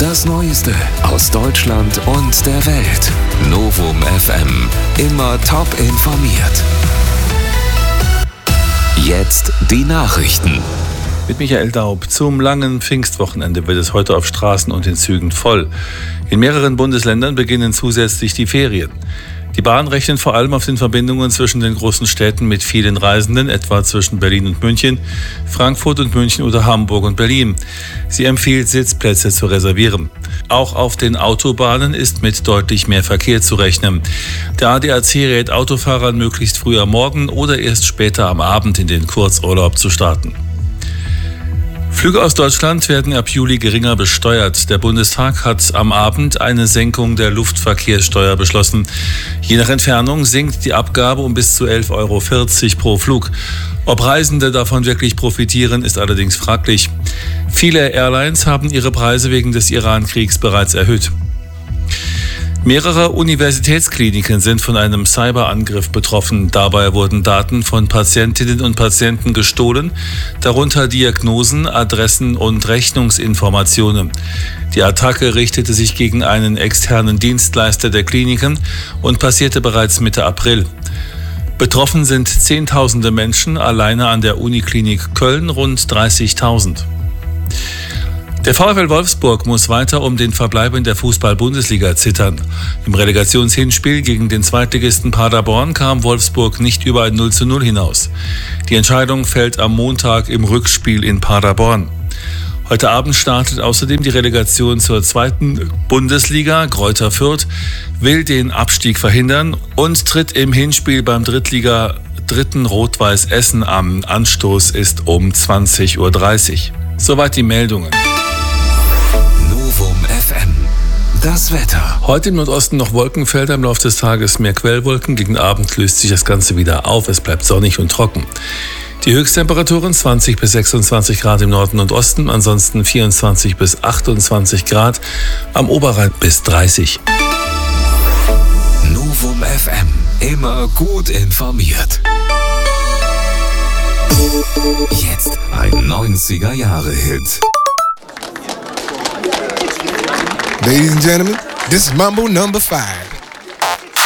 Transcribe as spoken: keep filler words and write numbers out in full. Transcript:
Das Neueste aus Deutschland und der Welt. Novum F M. Immer top informiert. Jetzt die Nachrichten. Mit Michael Daub. Zum langen Pfingstwochenende wird es heute auf Straßen und in Zügen voll. In mehreren Bundesländern beginnen zusätzlich die Ferien. Die Bahn rechnet vor allem auf den Verbindungen zwischen den großen Städten mit vielen Reisenden, etwa zwischen Berlin und München, Frankfurt und München oder Hamburg und Berlin. Sie empfiehlt, Sitzplätze zu reservieren. Auch auf den Autobahnen ist mit deutlich mehr Verkehr zu rechnen. Der A D A C rät Autofahrern, möglichst früh am Morgen oder erst später am Abend in den Kurzurlaub zu starten. Flüge aus Deutschland werden ab Juli geringer besteuert. Der Bundestag hat am Abend eine Senkung der Luftverkehrssteuer beschlossen. Je nach Entfernung sinkt die Abgabe um bis zu elf Euro vierzig pro Flug. Ob Reisende davon wirklich profitieren, ist allerdings fraglich. Viele Airlines haben ihre Preise wegen des Iran-Kriegs bereits erhöht. Mehrere Universitätskliniken sind von einem Cyberangriff betroffen. Dabei wurden Daten von Patientinnen und Patienten gestohlen, darunter Diagnosen, Adressen und Rechnungsinformationen. Die Attacke richtete sich gegen einen externen Dienstleister der Kliniken und passierte bereits Mitte April. Betroffen sind Zehntausende Menschen, alleine an der Uniklinik Köln rund dreißigtausend. Der VfL Wolfsburg muss weiter um den Verbleib in der Fußball-Bundesliga zittern. Im Relegationshinspiel gegen den Zweitligisten Paderborn kam Wolfsburg nicht über ein null zu null hinaus. Die Entscheidung fällt am Montag im Rückspiel in Paderborn. Heute Abend startet außerdem die Relegation zur zweiten Bundesliga. Greuther Fürth will den Abstieg verhindern und tritt im Hinspiel beim Drittliga Dritten Rot-Weiß Essen am. Anstoß ist um zwanzig Uhr dreißig. Soweit die Meldungen. Novum F M. Das Wetter. Heute im Nordosten noch Wolkenfelder, im Laufe des Tages mehr Quellwolken. Gegen Abend löst sich das Ganze wieder auf. Es bleibt sonnig und trocken. Die Höchsttemperaturen zwanzig bis sechsundzwanzig Grad im Norden und Osten, ansonsten vierundzwanzig bis achtundzwanzig Grad, am Oberrhein bis dreißig. Novum F M. Immer gut informiert. Jetzt ein neunziger-Jahre-Hit. Ladies and gentlemen, this is Mambo number five.